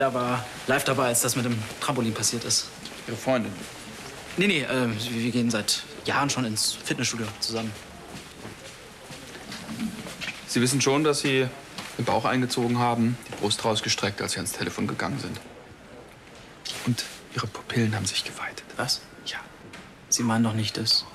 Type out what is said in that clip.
Er war live dabei, als das mit dem Trampolin passiert ist. Ihre Freundin? Nee, wir gehen seit Jahren schon ins Fitnessstudio zusammen. Sie wissen schon, dass Sie den Bauch eingezogen haben, die Brust rausgestreckt, als Sie ans Telefon gegangen sind. Und Ihre Pupillen haben sich geweitet. Was? Ja. Sie meinen doch nicht das?